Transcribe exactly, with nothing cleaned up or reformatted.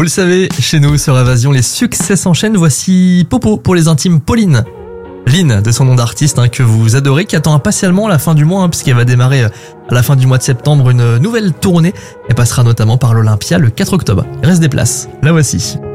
Vous le savez, chez nous sur Évasion, les succès s'enchaînent. Voici Popo pour les intimes Pauline. Lynn, de son nom d'artiste, hein, que vous adorez, qui attend impatiemment la fin du mois, hein, puisqu'elle va démarrer à la fin du mois de septembre une nouvelle tournée. Elle passera notamment par l'Olympia le quatre octobre. Il reste des places. La voici.